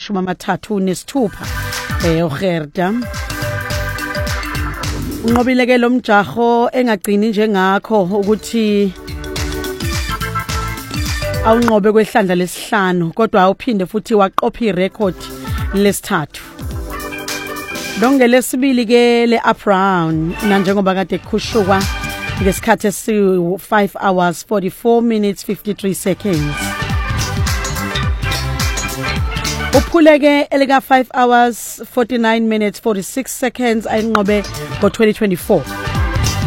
36 uGerda unqobile ke lo mjaho engagcini njengakho ukuthi awunqobe kwehlandla lesihlanu kodwa awuphinde futhi waqopha irecord lesithathu Dongelesibili ke le up round na njengoba kade kukhushuka ngesikhathi esi 5 hours 44 minutes 53 seconds Uphuleke elika 5 hours 49 minutes 46 seconds ayinqobe ngo 2024